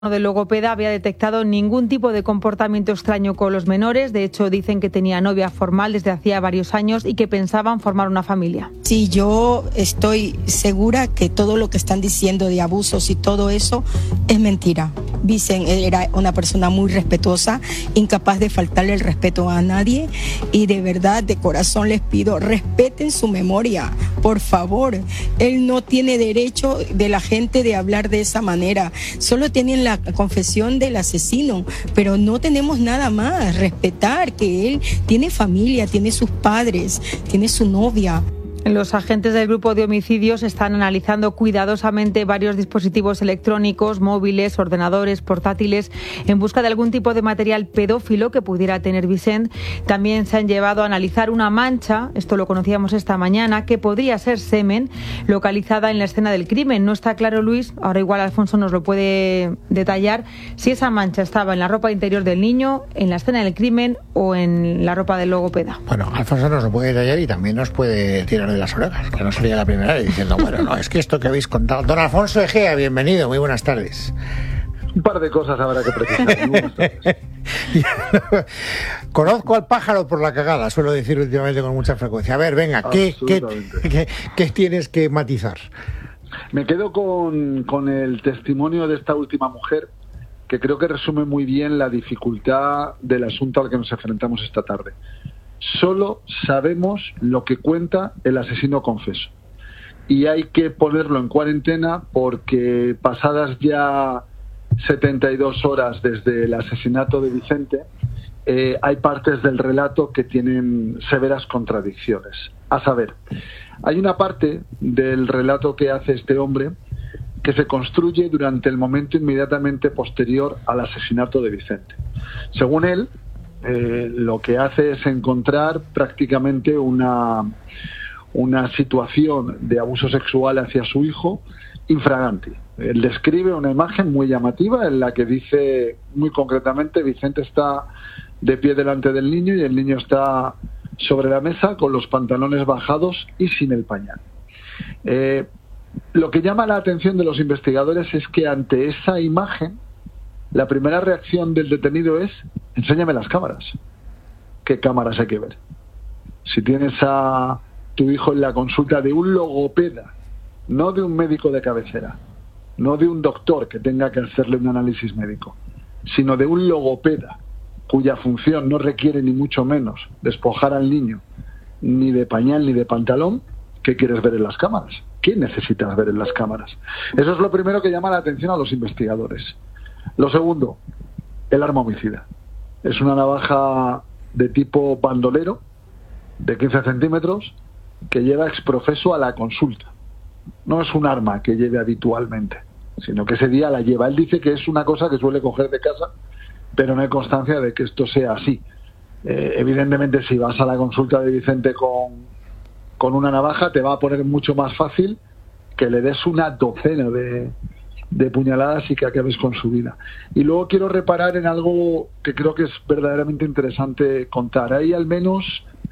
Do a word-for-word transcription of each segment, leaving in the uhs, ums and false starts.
de logopeda había detectado ningún tipo de comportamiento extraño con los menores. De hecho, dicen que tenía novia formal desde hacía varios años y que pensaban formar una familia. Sí, yo estoy segura que todo lo que están diciendo de abusos y todo eso es mentira. Vicen era una persona muy respetuosa, incapaz de faltarle el respeto a nadie, y de verdad, de corazón les pido, respeten su memoria, por favor. Él no tiene derecho de la gente de hablar de esa manera. Solo tienen la confesión del asesino, pero no tenemos nada más. Respetar que él tiene familia, tiene sus padres, tiene su novia. Los agentes del grupo de homicidios están analizando cuidadosamente varios dispositivos electrónicos, móviles, ordenadores, portátiles, en busca de algún tipo de material pedófilo que pudiera tener Vicent. También se han llevado a analizar una mancha, esto lo conocíamos esta mañana, que podría ser semen, localizada en la escena del crimen. No está claro, Luis, ahora igual Alfonso nos lo puede detallar, si esa mancha estaba en la ropa interior del niño, en la escena del crimen o en la ropa del logopeda. Bueno, Alfonso nos lo puede detallar y también nos puede tirar de las orejas, que no sería la primera vez diciendo, bueno, no, es que esto que habéis contado. Don Alfonso Egea, bienvenido, muy buenas tardes. Un par de cosas habrá que precisar. Muy buenas tardes. Conozco al pájaro por la cagada, suelo decir últimamente con mucha frecuencia. A ver, venga, ¿qué, qué, qué, qué tienes que matizar? Me quedo con, con el testimonio de esta última mujer, que creo que resume muy bien la dificultad del asunto al que nos enfrentamos esta tarde. Solo sabemos lo que cuenta el asesino confeso. Y hay que ponerlo en cuarentena porque pasadas ya setenta y dos horas desde el asesinato de Vicente, eh, hay partes del relato que tienen severas contradicciones. A saber, hay una parte del relato que hace este hombre que se construye durante el momento inmediatamente posterior al asesinato de Vicente. Según él, Eh, lo que hace es encontrar prácticamente una, una situación de abuso sexual hacia su hijo infragante. Él describe una imagen muy llamativa en la que dice muy concretamente: Vicente está de pie delante del niño y el niño está sobre la mesa con los pantalones bajados y sin el pañal. Eh, lo que llama la atención de los investigadores es que ante esa imagen la primera reacción del detenido es: enséñame las cámaras. ¿Qué cámaras hay que ver? Si tienes a tu hijo en la consulta de un logopeda, no de un médico de cabecera, no de un doctor que tenga que hacerle un análisis médico, sino de un logopeda cuya función no requiere ni mucho menos despojar al niño ni de pañal ni de pantalón, ¿qué quieres ver en las cámaras? ¿Qué necesitas ver en las cámaras? Eso es lo primero que llama la atención a los investigadores. Lo segundo, el arma homicida. Es una navaja de tipo bandolero, de quince centímetros, que lleva exprofeso a la consulta. No es un arma que lleve habitualmente, sino que ese día la lleva. Él dice que es una cosa que suele coger de casa, pero no hay constancia de que esto sea así. Eh, evidentemente, si vas a la consulta de Vicente con, con una navaja, te va a poner mucho más fácil que le des una docena de... de puñaladas y que acabes con su vida. Y luego quiero reparar en algo que creo que es verdaderamente interesante contar. Hay al menos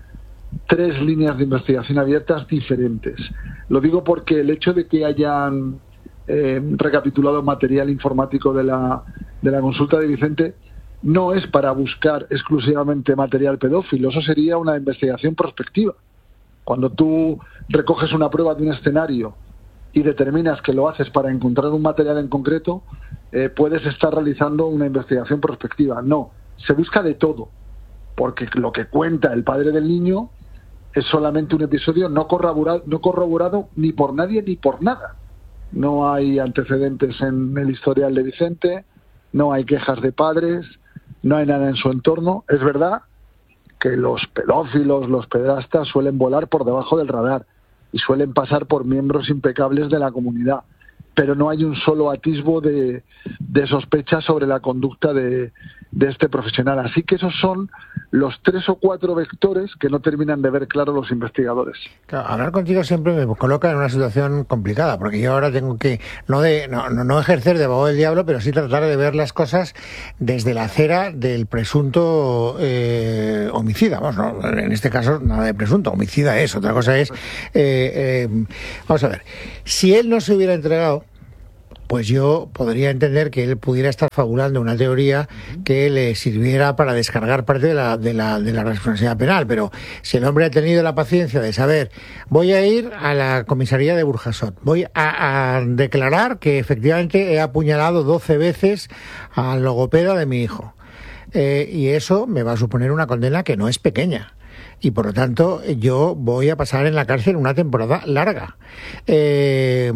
tres líneas de investigación abiertas diferentes. Lo digo porque el hecho de que hayan eh, recapitulado material informático de la, de la consulta de Vicente no es para buscar exclusivamente material pedófilo. Eso sería una investigación prospectiva. Cuando tú recoges una prueba de un escenario y determinas que lo haces para encontrar un material en concreto, eh, puedes estar realizando una investigación prospectiva. No, se busca de todo, porque lo que cuenta el padre del niño es solamente un episodio no corroborado, no corroborado ni por nadie ni por nada. No hay antecedentes en el historial de Vicente, no hay quejas de padres, no hay nada en su entorno. Es verdad que los pedófilos, los pederastas suelen volar por debajo del radar y suelen pasar por miembros impecables de la comunidad, pero no hay un solo atisbo de, de sospecha sobre la conducta de, de este profesional. Así que esos son los tres o cuatro vectores que no terminan de ver claro los investigadores. Claro, hablar contigo siempre me coloca en una situación complicada, porque yo ahora tengo que no de no, no ejercer de abogado del diablo, pero sí tratar de ver las cosas desde la acera del presunto eh, homicida. Vamos, no, en este caso nada de presunto, homicida es, otra cosa es... Eh, eh, vamos a ver, si él no se hubiera entregado, pues yo podría entender que él pudiera estar fabulando una teoría que le sirviera para descargar parte de la, de la, de la responsabilidad penal. Pero si el hombre ha tenido la paciencia de saber, voy a ir a la comisaría de Burjasot, voy a, a declarar que efectivamente he apuñalado doce veces al logopeda de mi hijo, eh, y eso me va a suponer una condena que no es pequeña. Y por lo tanto yo voy a pasar en la cárcel una temporada larga, eh,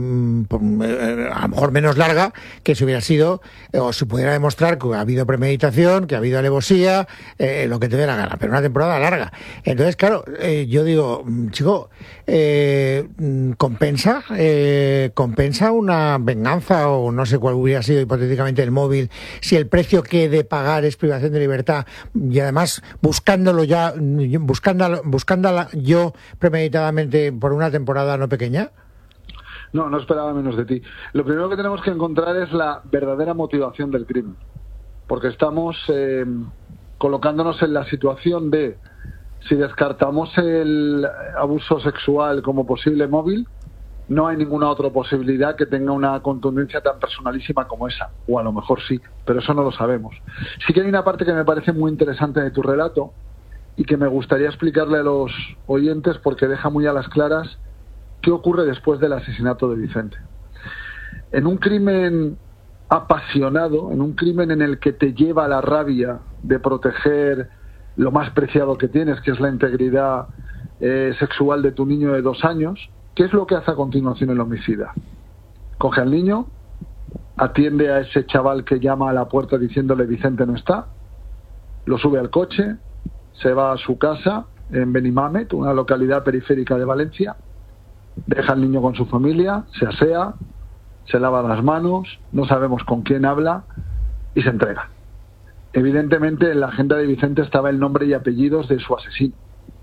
a lo mejor menos larga que si hubiera sido, o si pudiera demostrar que ha habido premeditación, que ha habido alevosía, eh, lo que te dé la gana, pero una temporada larga. Entonces, claro, eh, yo digo, chico, eh, compensa eh, compensa una venganza, o no sé cuál hubiera sido hipotéticamente el móvil, si el precio que he de pagar es privación de libertad, y además buscándolo ya, buscando buscándola yo premeditadamente por una temporada no pequeña. No, no esperaba menos de ti. Lo primero que tenemos que encontrar es la verdadera motivación del crimen, porque estamos eh, colocándonos en la situación de, si descartamos el abuso sexual como posible móvil, no hay ninguna otra posibilidad que tenga una contundencia tan personalísima como esa, o a lo mejor sí, pero eso no lo sabemos. Sí que hay una parte que me parece muy interesante de tu relato y que me gustaría explicarle a los oyentes, porque deja muy a las claras qué ocurre después del asesinato de Vicente. En un crimen apasionado, en un crimen en el que te lleva la rabia de proteger lo más preciado que tienes, que es la integridad eh, sexual de tu niño de dos años, ¿qué es lo que hace a continuación el homicida? Coge al niño, atiende a ese chaval que llama a la puerta diciéndole Vicente no está, lo sube al coche, se va a su casa en Benimamet, una localidad periférica de Valencia, deja al niño con su familia, se asea, se lava las manos, no sabemos con quién habla y se entrega. Evidentemente en la agenda de Vicente estaba el nombre y apellidos de su asesino.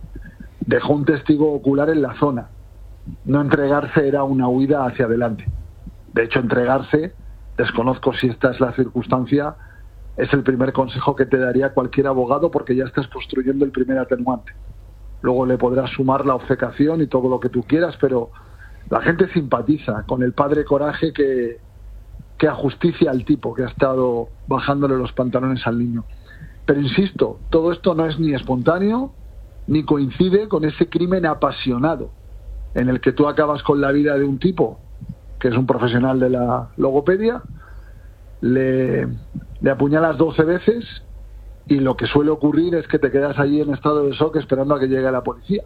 Dejó un testigo ocular en la zona. No entregarse era una huida hacia adelante. De hecho, entregarse, desconozco si esta es la circunstancia, es el primer consejo que te daría cualquier abogado, porque ya estás construyendo el primer atenuante. Luego le podrás sumar la obcecación y todo lo que tú quieras, pero la gente simpatiza con el padre coraje que, que ajusticia al tipo que ha estado bajándole los pantalones al niño. Pero insisto, todo esto no es ni espontáneo ni coincide con ese crimen apasionado en el que tú acabas con la vida de un tipo que es un profesional de la logopedia, le, le apuñalas doce veces y lo que suele ocurrir es que te quedas allí en estado de shock esperando a que llegue la policía.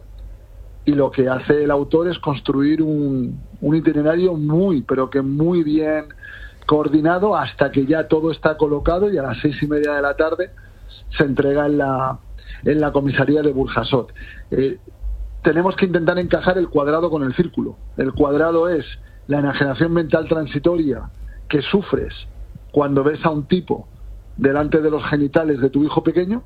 Y lo que hace el autor es construir un, un itinerario muy, pero que muy bien coordinado, hasta que ya todo está colocado y a las seis y media de la tarde se entrega en la, en la comisaría de Burjasot. Eh, tenemos que intentar encajar el cuadrado con el círculo. El cuadrado es la enajenación mental transitoria que sufres cuando ves a un tipo delante de los genitales de tu hijo pequeño,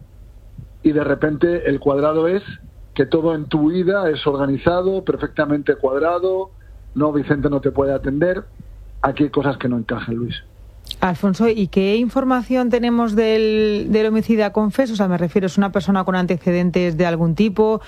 y de repente el cuadrado es que todo en tu vida es organizado, perfectamente cuadrado, no, Vicente no te puede atender. Aquí hay cosas que no encajan, Luis. Alfonso, ¿y qué información tenemos del, del homicida confeso? O sea, me refiero, ¿es una persona con antecedentes de algún tipo,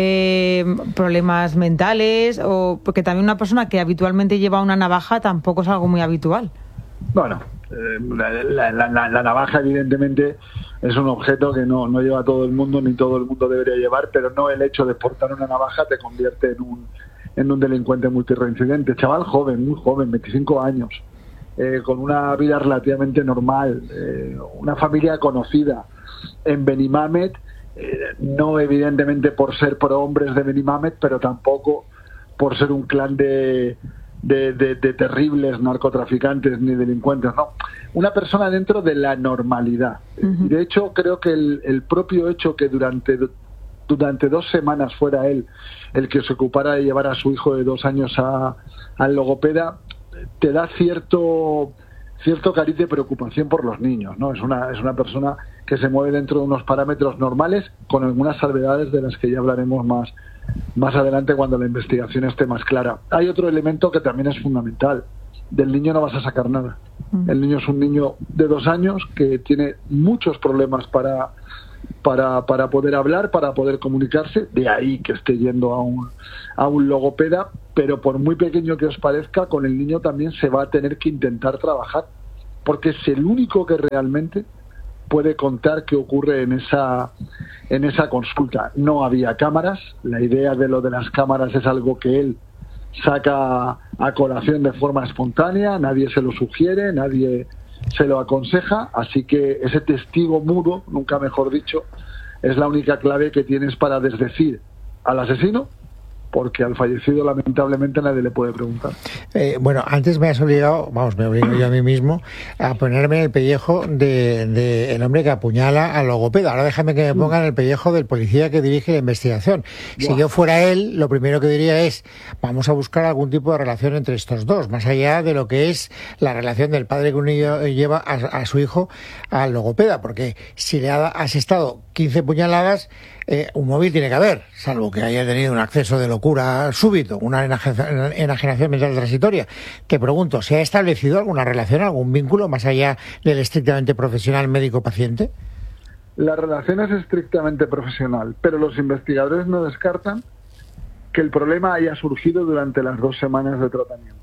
eh, problemas mentales? O porque también una persona que habitualmente lleva una navaja tampoco es algo muy habitual. Bueno, eh, la, la, la, la navaja evidentemente es un objeto que no, no lleva todo el mundo, ni todo el mundo debería llevar, pero no el hecho de portar una navaja te convierte en un, en un delincuente multireincidente. Chaval joven, muy joven, veinticinco años. Eh, con una vida relativamente normal, eh, una familia conocida en Benimamet, eh, no evidentemente por ser prohombres de Benimamet, pero tampoco por ser un clan de, de, de, de terribles narcotraficantes ni delincuentes, no. Una persona dentro de la normalidad. Uh-huh. De hecho, creo que el, el propio hecho que durante, durante dos semanas fuera él el que se ocupara de llevar a su hijo de dos años a, al logopeda, te da cierto cierto cariz de preocupación por los niños, ¿no? Es una es una persona que se mueve dentro de unos parámetros normales, con algunas salvedades de las que ya hablaremos más más adelante cuando la investigación esté más clara. Hay otro elemento que también es fundamental. Del niño no vas a sacar nada. El niño es un niño de dos años que tiene muchos problemas para para para poder hablar, para poder comunicarse, de ahí que esté yendo a un a un logopeda, pero por muy pequeño que os parezca, con el niño también se va a tener que intentar trabajar, porque es el único que realmente puede contar qué ocurre en esa en esa consulta. No había cámaras, la idea de lo de las cámaras es algo que él saca a colación de forma espontánea, nadie se lo sugiere, nadie se lo aconseja, así que ese testigo mudo, nunca mejor dicho, es la única clave que tienes para desdecir al asesino, porque al fallecido lamentablemente nadie le puede preguntar. Eh, bueno, antes me has obligado, vamos, me obligo yo a mí mismo a ponerme en el pellejo de, de el hombre que apuñala al logopeda. Ahora déjame que me ponga en el pellejo del policía que dirige la investigación. Buah. Si yo fuera él, lo primero que diría es, vamos a buscar algún tipo de relación entre estos dos, más allá de lo que es la relación del padre que un niño lleva a, a su hijo al logopeda, porque si le ha asestado quince puñaladas, Eh, un móvil tiene que haber, salvo que haya tenido un acceso de locura súbito, una enajenación mental transitoria. Te pregunto, ¿se ha establecido alguna relación, algún vínculo más allá del estrictamente profesional médico-paciente? La relación es estrictamente profesional, pero los investigadores no descartan que el problema haya surgido durante las dos semanas de tratamiento.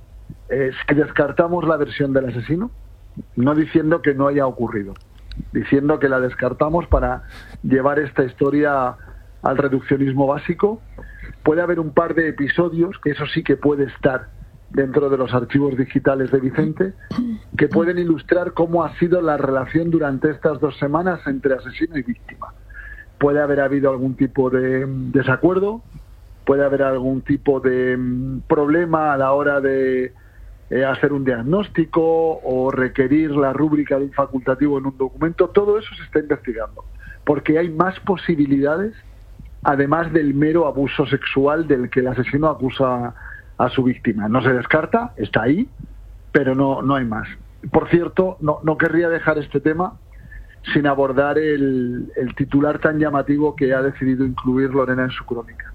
Eh, si descartamos la versión del asesino, no diciendo que no haya ocurrido, diciendo que la descartamos para llevar esta historia al reduccionismo básico, puede haber un par de episodios, que eso sí que puede estar dentro de los archivos digitales de Vicente, que pueden ilustrar cómo ha sido la relación durante estas dos semanas entre asesino y víctima. Puede haber habido algún tipo de desacuerdo, puede haber algún tipo de problema a la hora de Eh, hacer un diagnóstico o requerir la rúbrica de un facultativo en un documento. Todo eso se está investigando, porque hay más posibilidades, además del mero abuso sexual del que el asesino acusa a su víctima. No se descarta, está ahí, pero no, no hay más. Por cierto, no, no querría dejar este tema sin abordar el, el titular tan llamativo que ha decidido incluir Lorena en su crónica.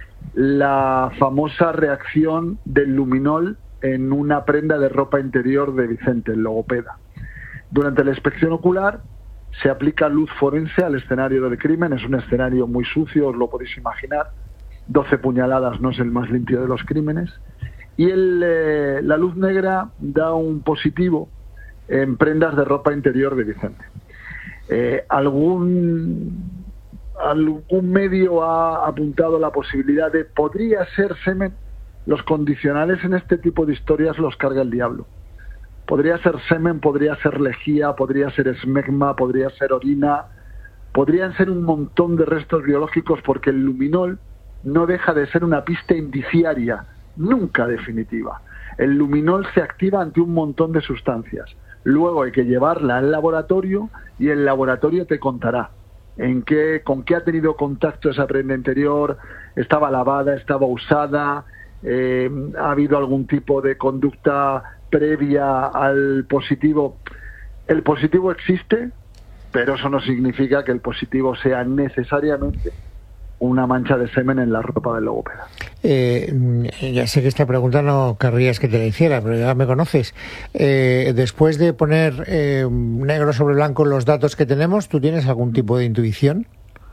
La famosa reacción del luminol en una prenda de ropa interior de Vicente, el logopeda. Durante la inspección ocular se aplica luz forense al escenario del crimen. Es un escenario muy sucio, os lo podéis imaginar. doce puñaladas no es el más limpio de los crímenes. Y el, eh, la luz negra da un positivo en prendas de ropa interior de Vicente. Eh, algún, algún medio ha apuntado la posibilidad de podría ser semen. Los condicionales en este tipo de historias los carga el diablo. Podría ser semen, podría ser lejía, podría ser esmegma, podría ser orina, podrían ser un montón de restos biológicos, porque el luminol no deja de ser una pista indiciaria, nunca definitiva. El luminol se activa ante un montón de sustancias. Luego hay que llevarla al laboratorio y el laboratorio te contará en qué, con qué ha tenido contacto esa prenda interior, estaba lavada, estaba usada, Eh, ha habido algún tipo de conducta previa al positivo. El positivo existe, pero eso no significa que el positivo sea necesariamente una mancha de semen en la ropa del logopeda. Eh, ya sé que esta pregunta no querrías que te la hiciera, pero ya me conoces. Eh, después de poner eh, negro sobre blanco los datos que tenemos, ¿tú tienes algún tipo de intuición?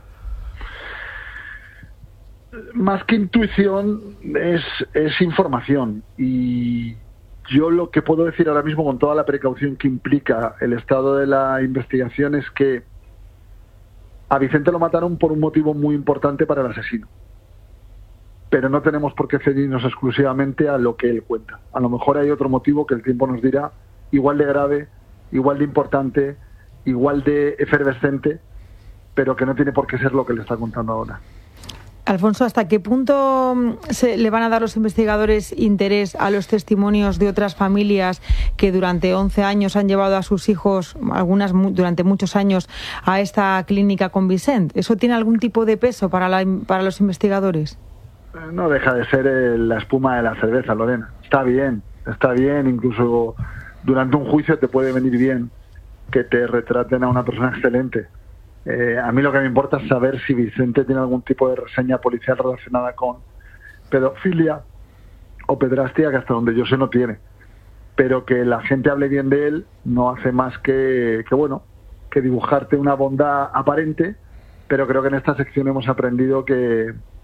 Más que intuición es, es información, y yo lo que puedo decir ahora mismo con toda la precaución que implica el estado de la investigación es que a Vicente lo mataron por un motivo muy importante para el asesino, pero no tenemos por qué ceñirnos exclusivamente a lo que él cuenta. A lo mejor hay otro motivo que el tiempo nos dirá, igual de grave, igual de importante, igual de efervescente, pero que no tiene por qué ser lo que le está contando ahora. Alfonso, ¿hasta qué punto se le van a dar los investigadores interés a los testimonios de otras familias que durante once años han llevado a sus hijos, algunas durante muchos años, a esta clínica con Vicente? ¿Eso tiene algún tipo de peso para, la, para los investigadores? No deja de ser el, la espuma de la cerveza, Lorena. Está bien, está bien, incluso durante un juicio te puede venir bien que te retraten a una persona excelente. Eh, a mí lo que me importa es saber si Vicente tiene algún tipo de reseña policial relacionada con pedofilia o pedrastia, que hasta donde yo sé no tiene. Pero que la gente hable bien de él no hace más que, que bueno, que dibujarte una bondad aparente, pero creo que en esta sección hemos aprendido que,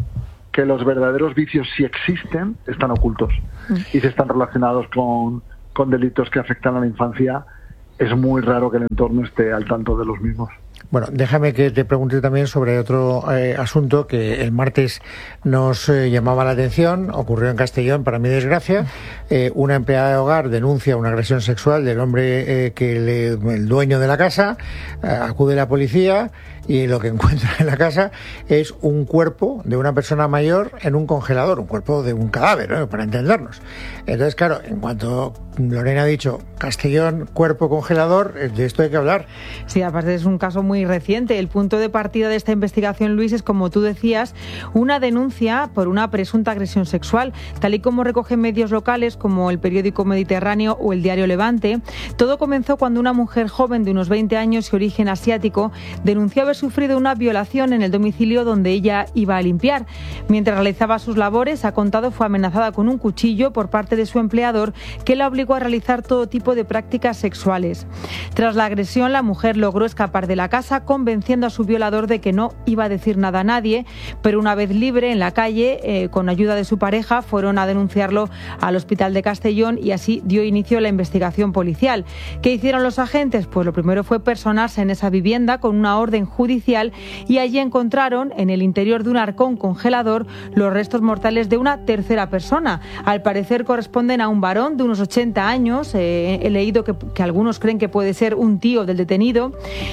que los verdaderos vicios, si existen, están ocultos y si están relacionados con, con delitos que afectan a la infancia, es muy raro que el entorno esté al tanto de los mismos. Bueno, déjame que te pregunte también sobre otro eh, asunto que el martes nos eh, llamaba la atención. Ocurrió en Castellón, para mi desgracia. Eh, una empleada de hogar denuncia una agresión sexual del hombre eh, que le, el dueño de la casa. Eh, acude la policía y lo que encuentra en la casa es un cuerpo de una persona mayor en un congelador, un cuerpo de un cadáver, ¿no? Para entendernos. Entonces, claro, en cuanto Lorena ha dicho Castellón, cuerpo congelador, de esto hay que hablar. Sí, aparte es un caso muy reciente. El punto de partida de esta investigación, Luis, es, como tú decías, una denuncia por una presunta agresión sexual, tal y como recogen medios locales como el periódico Mediterráneo o el diario Levante. Todo comenzó cuando una mujer joven de unos veinte años y origen asiático denunció haber sufrido una violación en el domicilio donde ella iba a limpiar. Mientras realizaba sus labores, ha contado, fue amenazada con un cuchillo por parte de su empleador, que la obligó a realizar todo tipo de prácticas sexuales. Tras la agresión, la mujer logró escapar de la casa, convenciendo a su violador de que no iba a decir nada a nadie, pero una vez libre en la calle, eh, con ayuda de su pareja, fueron a denunciarlo al hospital de Castellón y así dio inicio la investigación policial. ¿Qué hicieron los agentes? Pues lo primero fue personarse en esa vivienda con una orden judicial y allí encontraron, en el interior de un arcón congelador, los restos mortales de una tercera persona. Al parecer corresponden a un varón de unos ochenta años. Eh, he leído que, que algunos creen que puede ser un tío del detenido,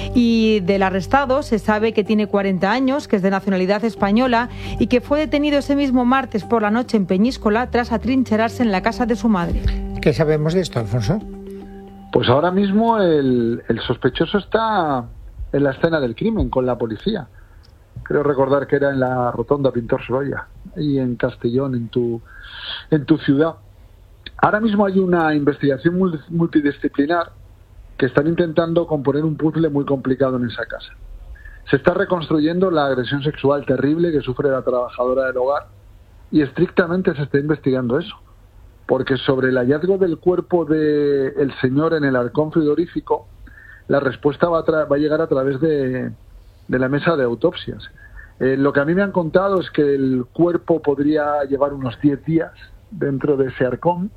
y del arrestado se sabe que tiene cuarenta años, que es de nacionalidad española y que fue detenido ese mismo martes por la noche en Peñíscola tras atrincherarse en la casa de su madre. ¿Qué sabemos de esto, Alfonso? Pues ahora mismo el, el sospechoso está en la escena del crimen con la policía. Creo recordar que era en la rotonda Pintor Sorolla, y en Castellón, en tu, en tu ciudad. Ahora mismo hay una investigación multidisciplinar que están intentando componer un puzzle muy complicado en esa casa. Se está reconstruyendo la agresión sexual terrible que sufre la trabajadora del hogar y estrictamente se está investigando eso, porque sobre el hallazgo del cuerpo del señor en el arcón frigorífico, la respuesta va a, tra- va a llegar a través de, de la mesa de autopsias. Eh, lo que a mí me han contado es que el cuerpo podría llevar unos diez días dentro de ese arcón,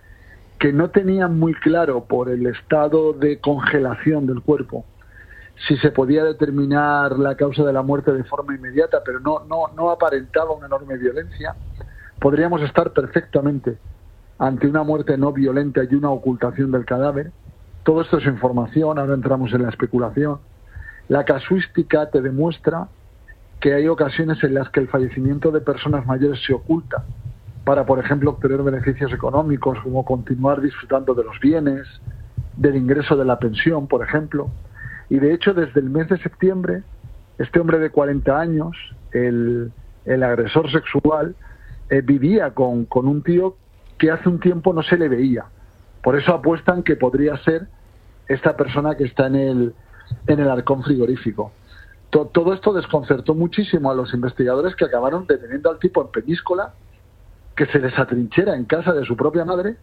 que no tenían muy claro, por el estado de congelación del cuerpo, si se podía determinar la causa de la muerte de forma inmediata, pero no, no, no aparentaba una enorme violencia. Podríamos estar perfectamente ante una muerte no violenta y una ocultación del cadáver. Todo esto es información, ahora entramos en la especulación. La casuística te demuestra que hay ocasiones en las que el fallecimiento de personas mayores se oculta para, por ejemplo, obtener beneficios económicos, como continuar disfrutando de los bienes, del ingreso de la pensión, por ejemplo. Y de hecho, desde el mes de septiembre, este hombre de cuarenta años, el, el agresor sexual, eh, vivía con, con un tío que hace un tiempo no se le veía. Por eso apuestan que podría ser esta persona que está en el, en el arcón frigorífico. To, todo esto desconcertó muchísimo a los investigadores, que acabaron deteniendo al tipo en Peñíscola, que se les atrinchera en casa de su propia madre,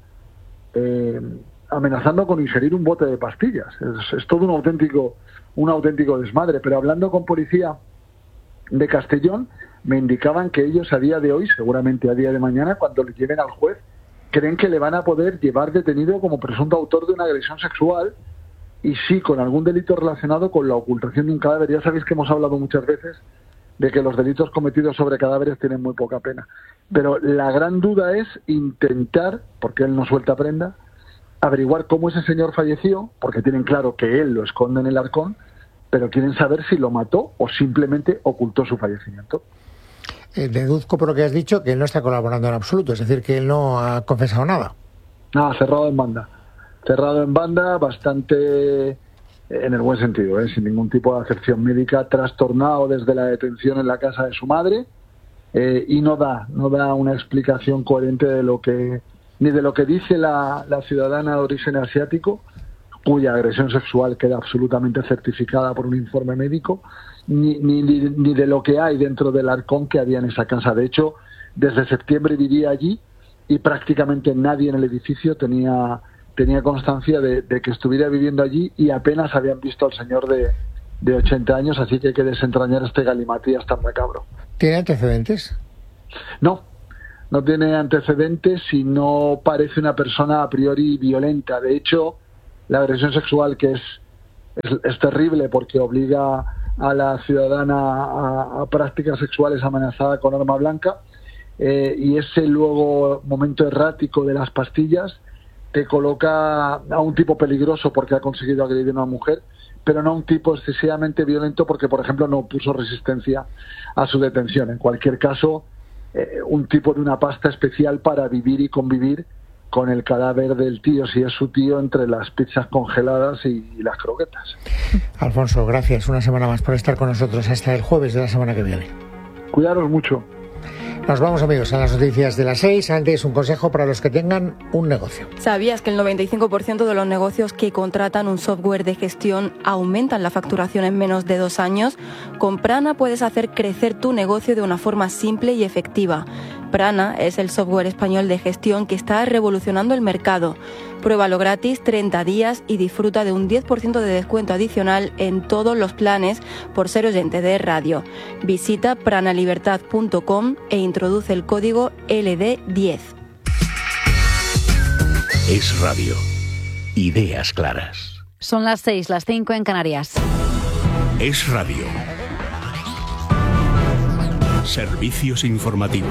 eh, amenazando con ingerir un bote de pastillas. Es, es todo un auténtico, un auténtico desmadre. Pero hablando con policía de Castellón, me indicaban que ellos a día de hoy, seguramente a día de mañana, cuando le lleven al juez, creen que le van a poder llevar detenido como presunto autor de una agresión sexual, y sí, con algún delito relacionado con la ocultación de un cadáver. Ya sabéis que hemos hablado muchas veces de que los delitos cometidos sobre cadáveres tienen muy poca pena. Pero la gran duda es intentar, porque él no suelta prenda, averiguar cómo ese señor falleció, porque tienen claro que él lo esconde en el arcón, pero quieren saber si lo mató o simplemente ocultó su fallecimiento. Eh, deduzco por lo que has dicho que él no está colaborando en absoluto, es decir, que él no ha confesado nada. Nada, cerrado en banda. Cerrado en banda, bastante, en el buen sentido, ¿eh? Sin ningún tipo de acepción médica, trastornado desde la detención en la casa de su madre, eh, y no da, no da una explicación coherente de lo que, ni de lo que dice la, la ciudadana de origen asiático, cuya agresión sexual queda absolutamente certificada por un informe médico, Ni, ni, ni de lo que hay dentro del arcón que había en esa casa. De hecho, desde septiembre vivía allí y prácticamente nadie en el edificio tenía, tenía constancia de, de que estuviera viviendo allí, y apenas habían visto al señor de, de ochenta años, así que hay que desentrañar este galimatías tan macabro. ¿Tiene antecedentes? No, no tiene antecedentes y no parece una persona a priori violenta. De hecho, la agresión sexual, que es, es, es terrible porque obliga a la ciudadana a, a prácticas sexuales amenazada con arma blanca, eh, y ese luego momento errático de las pastillas te coloca a un tipo peligroso porque ha conseguido agredir a una mujer, pero no a un tipo excesivamente violento porque, por ejemplo, no puso resistencia a su detención. En cualquier caso, eh, un tipo de una pasta especial para vivir y convivir con el cadáver del tío, si es su tío, entre las pizzas congeladas y, y las croquetas. Alfonso, gracias una semana más por estar con nosotros hasta el jueves de la semana que viene. Cuidaros mucho. Nos vamos, amigos, a las noticias de las seis. Antes, un consejo para los que tengan un negocio. ¿Sabías que el noventa y cinco por ciento de los negocios que contratan un software de gestión aumentan la facturación en menos de dos años? Con Prana puedes hacer crecer tu negocio de una forma simple y efectiva. Prana es el software español de gestión que está revolucionando el mercado. Pruébalo gratis treinta días y disfruta de un diez por ciento de descuento adicional en todos los planes por ser oyente de radio. Visita pranalibertad punto com e introduce el código L D diez. Es radio. Ideas claras. Son las seis, las cinco en Canarias. Es radio. Servicios informativos.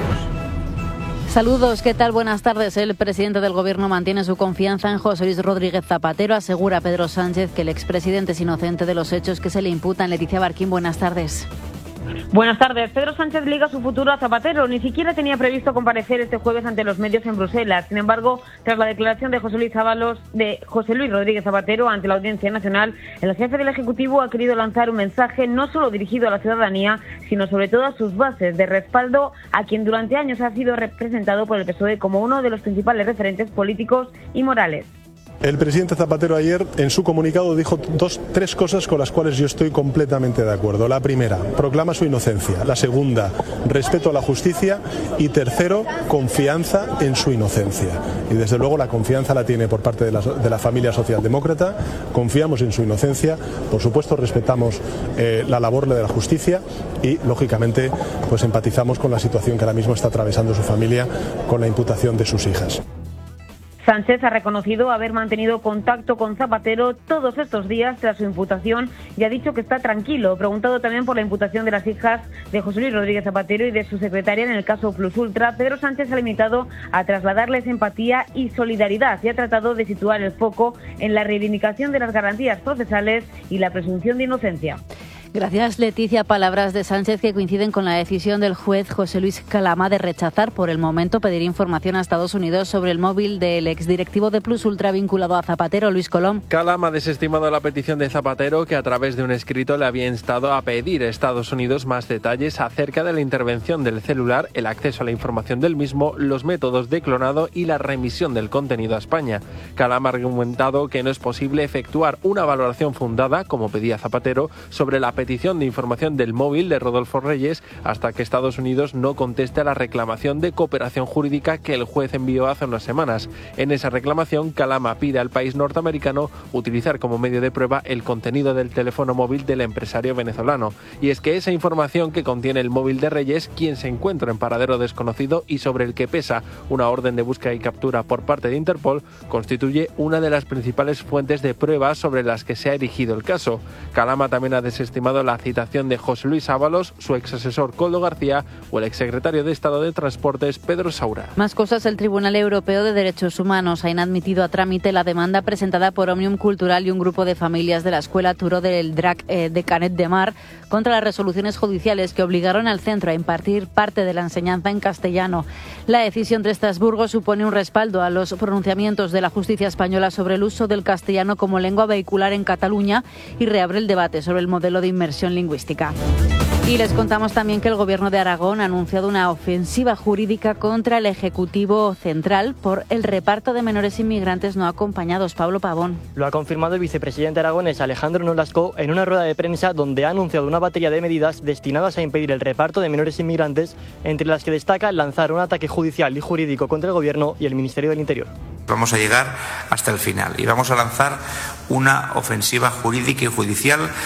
Saludos, ¿qué tal? Buenas tardes. El presidente del Gobierno mantiene su confianza en José Luis Rodríguez Zapatero. Asegura a Pedro Sánchez que el expresidente es inocente de los hechos que se le imputan. Leticia Barquín, buenas tardes. Buenas tardes. Pedro Sánchez liga su futuro a Zapatero. Ni siquiera tenía previsto comparecer este jueves ante los medios en Bruselas. Sin embargo, tras la declaración de José Luis Ábalos, de José Luis Rodríguez Zapatero ante la Audiencia Nacional, el jefe del Ejecutivo ha querido lanzar un mensaje no solo dirigido a la ciudadanía, sino sobre todo a sus bases de respaldo a quien durante años ha sido representado por el P S O E como uno de los principales referentes políticos y morales. El presidente Zapatero ayer en su comunicado dijo dos, tres cosas con las cuales yo estoy completamente de acuerdo. La primera, proclama su inocencia. La segunda, respeto a la justicia. Y tercero, confianza en su inocencia. Y desde luego la confianza la tiene por parte de la, de la familia socialdemócrata. Confiamos en su inocencia. Por supuesto respetamos eh, la labor de la justicia y lógicamente pues empatizamos con la situación que ahora mismo está atravesando su familia con la imputación de sus hijas. Sánchez ha reconocido haber mantenido contacto con Zapatero todos estos días tras su imputación y ha dicho que está tranquilo. Preguntado también por la imputación de las hijas de José Luis Rodríguez Zapatero y de su secretaria en el caso Plus Ultra, Pedro Sánchez se ha limitado a trasladarles empatía y solidaridad y ha tratado de situar el foco en la reivindicación de las garantías procesales y la presunción de inocencia. Gracias, Leticia. Palabras de Sánchez que coinciden con la decisión del juez José Luis Calama de rechazar por el momento pedir información a Estados Unidos sobre el móvil del exdirectivo de Plus Ultra vinculado a Zapatero, Luis Colom. Calama ha desestimado la petición de Zapatero, que a través de un escrito le había instado a pedir a Estados Unidos más detalles acerca de la intervención del celular, el acceso a la información del mismo, los métodos de clonado y la remisión del contenido a España. Calama ha argumentado que no es posible efectuar una valoración fundada, como pedía Zapatero, sobre la petición de información del móvil de Rodolfo Reyes hasta que Estados Unidos no conteste a la reclamación de cooperación jurídica que el juez envió hace unas semanas. En esa reclamación, Calama pide al país norteamericano utilizar como medio de prueba el contenido del teléfono móvil del empresario venezolano. Y es que esa información que contiene el móvil de Reyes, quien se encuentra en paradero desconocido y sobre el que pesa una orden de búsqueda y captura por parte de Interpol, constituye una de las principales fuentes de pruebas sobre las que se ha erigido el caso. Calama también ha desestimado la citación de José Luis Ábalos, su exasesor Koldo García o el exsecretario de Estado de Transportes Pedro Saura. Más cosas. El Tribunal Europeo de Derechos Humanos ha inadmitido a trámite la demanda presentada por Òmnium Cultural y un grupo de familias de la Escuela Turó del Drac eh, de Canet de Mar contra las resoluciones judiciales que obligaron al centro a impartir parte de la enseñanza en castellano. La decisión de Estrasburgo supone un respaldo a los pronunciamientos de la justicia española sobre el uso del castellano como lengua vehicular en Cataluña y reabre el debate sobre el modelo de inmersión lingüística. Y les contamos también que el Gobierno de Aragón ha anunciado una ofensiva jurídica contra el Ejecutivo Central por el reparto de menores inmigrantes no acompañados. Pablo Pavón. Lo ha confirmado el vicepresidente aragonés Alejandro Nolasco en una rueda de prensa donde ha anunciado una batería de medidas destinadas a impedir el reparto de menores inmigrantes, entre las que destaca lanzar un ataque judicial y jurídico contra el Gobierno y el Ministerio del Interior. Vamos a llegar hasta el final y vamos a lanzar una ofensiva jurídica y judicial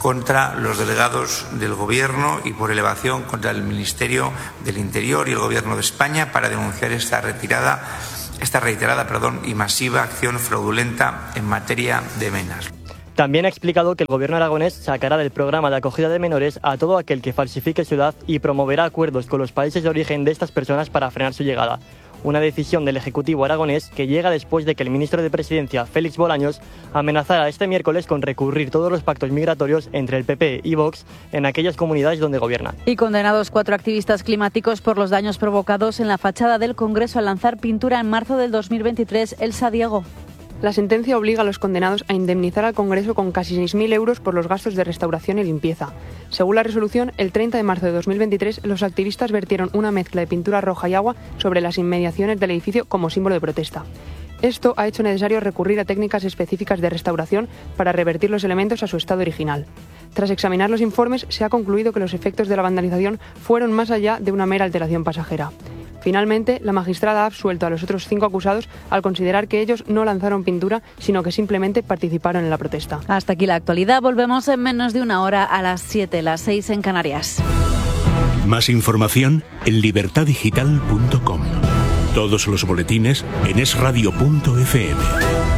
contra los delegados del Gobierno y por elevación contra el Ministerio del Interior y el Gobierno de España para denunciar esta retirada, esta reiterada perdón, y masiva acción fraudulenta en materia de menas. También ha explicado que el gobierno aragonés sacará del programa de acogida de menores a todo aquel que falsifique su edad y promoverá acuerdos con los países de origen de estas personas para frenar su llegada. Una decisión del Ejecutivo aragonés que llega después de que el ministro de Presidencia, Félix Bolaños, amenazara este miércoles con recurrir todos los pactos migratorios entre el P P y Vox en aquellas comunidades donde gobiernan. Y condenados cuatro activistas climáticos por los daños provocados en la fachada del Congreso al lanzar pintura en marzo del dos mil veintitrés. Elsa Diego. La sentencia obliga a los condenados a indemnizar al Congreso con casi seis mil euros por los gastos de restauración y limpieza. Según la resolución, el treinta de marzo de dos mil veintitrés, los activistas vertieron una mezcla de pintura roja y agua sobre las inmediaciones del edificio como símbolo de protesta. Esto ha hecho necesario recurrir a técnicas específicas de restauración para revertir los elementos a su estado original. Tras examinar los informes, se ha concluido que los efectos de la vandalización fueron más allá de una mera alteración pasajera. Finalmente, la magistrada ha absuelto a los otros cinco acusados al considerar que ellos no lanzaron pintura, sino que simplemente participaron en la protesta. Hasta aquí la actualidad. Volvemos en menos de una hora a las siete, las seis en Canarias. Más información en libertad digital punto com. Todos los boletines en es radio punto efe eme.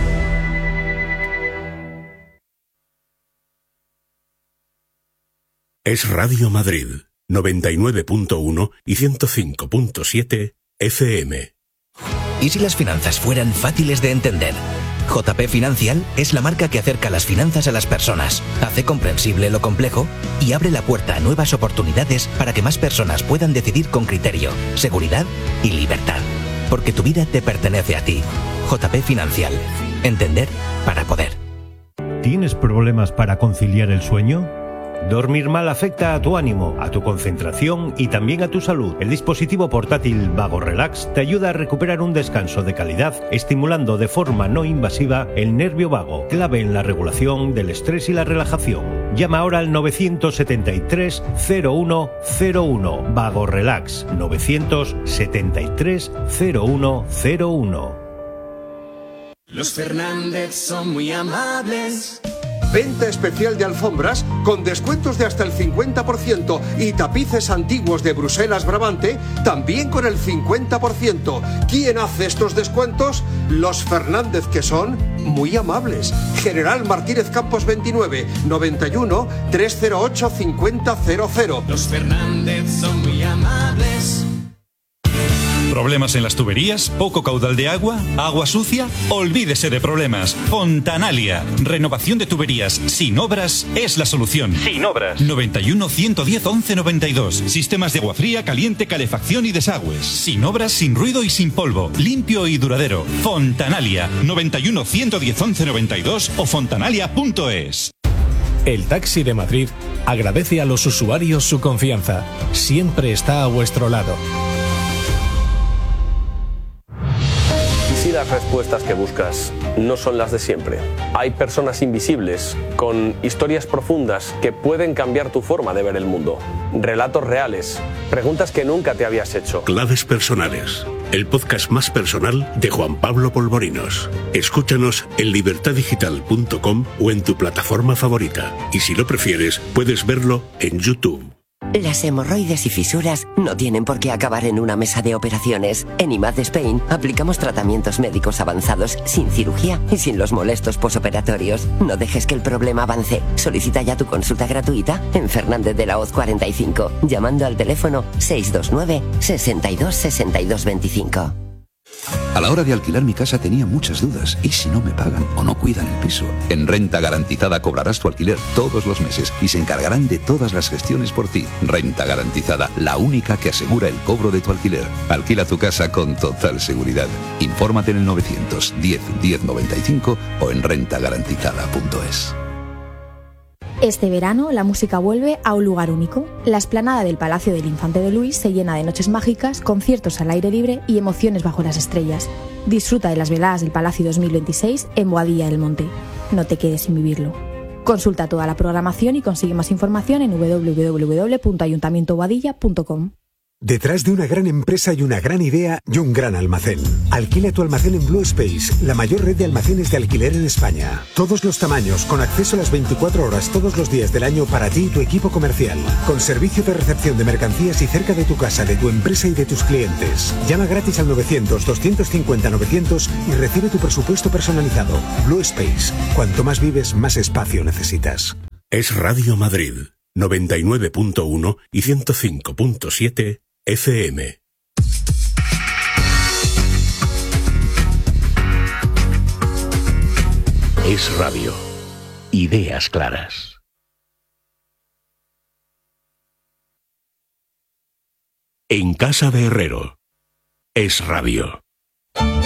Es Radio Madrid, noventa y nueve punto uno y ciento cinco punto siete efe eme. ¿Y si las finanzas fueran fáciles de entender? J P Financial es la marca que acerca las finanzas a las personas, hace comprensible lo complejo y abre la puerta a nuevas oportunidades para que más personas puedan decidir con criterio, seguridad y libertad. Porque tu vida te pertenece a ti. J P Financial. Entender para poder. ¿Tienes problemas para conciliar el sueño? Dormir mal afecta a tu ánimo, a tu concentración y también a tu salud. El dispositivo portátil Vago Relax te ayuda a recuperar un descanso de calidad, estimulando de forma no invasiva el nervio vago, clave en la regulación del estrés y la relajación. Llama ahora al nueve siete tres, cero uno cero uno. Vago Relax, nueve siete tres, cero uno cero uno. Los Fernández son muy amables. Venta especial de alfombras con descuentos de hasta el cincuenta por ciento y tapices antiguos de Bruselas Brabante también con el cincuenta por ciento. ¿Quién hace estos descuentos? Los Fernández, que son muy amables. General Martínez Campos veintinueve, noventa y uno, trescientos ocho, cincuenta cero cero. Los Fernández son muy amables. ¿Problemas en las tuberías? ¿Poco caudal de agua? ¿Agua sucia? Olvídese de problemas. Fontanalia. Renovación de tuberías sin obras es la solución. Sin obras. noventa y uno, ciento diez, once noventa y dos. Sistemas de agua fría, caliente, calefacción y desagües. Sin obras, sin ruido y sin polvo. Limpio y duradero. Fontanalia. noventa y uno, ciento diez, once noventa y dos o fontanalia punto es. El Taxi de Madrid agradece a los usuarios su confianza. Siempre está a vuestro lado. Si las respuestas que buscas no son las de siempre, hay personas invisibles con historias profundas que pueden cambiar tu forma de ver el mundo. Relatos reales, preguntas que nunca te habías hecho. Claves personales, el podcast más personal de Juan Pablo Polvorinos. Escúchanos en libertad digital punto com o en tu plataforma favorita. Y si lo prefieres, puedes verlo en YouTube. Las hemorroides y fisuras no tienen por qué acabar en una mesa de operaciones. En I M A D Spain aplicamos tratamientos médicos avanzados sin cirugía y sin los molestos posoperatorios. No dejes que el problema avance. Solicita ya tu consulta gratuita en Fernández de la Hoz cuarenta y cinco, llamando al teléfono seis dos nueve, sesenta y dos, sesenta y dos veinticinco. A la hora de alquilar mi casa tenía muchas dudas. ¿Y si no me pagan o no cuidan el piso? En Renta Garantizada cobrarás tu alquiler todos los meses y se encargarán de todas las gestiones por ti. Renta Garantizada, la única que asegura el cobro de tu alquiler. Alquila tu casa con total seguridad. Infórmate en el novecientos diez, diez noventa y cinco o en renta garantizada punto es. Este verano la música vuelve a un lugar único. La explanada del Palacio del Infante de Luis se llena de noches mágicas, conciertos al aire libre y emociones bajo las estrellas. Disfruta de las veladas del Palacio dos mil veintiséis en Boadilla del Monte. No te quedes sin vivirlo. Consulta toda la programación y consigue más información en doble u doble u doble u punto ayuntamiento boadilla punto com. Detrás de una gran empresa hay una gran idea y un gran almacén. Alquila tu almacén en Blue Space, la mayor red de almacenes de alquiler en España. Todos los tamaños, con acceso a las veinticuatro horas todos los días del año para ti y tu equipo comercial. Con servicio de recepción de mercancías y cerca de tu casa, de tu empresa y de tus clientes. Llama gratis al novecientos, doscientos cincuenta, novecientos y recibe tu presupuesto personalizado. Blue Space. Cuanto más vives, más espacio necesitas. Es Radio Madrid, noventa y nueve punto uno y ciento cinco punto siete F M. Es radio. Ideas claras. En casa de Herrero. Es radio.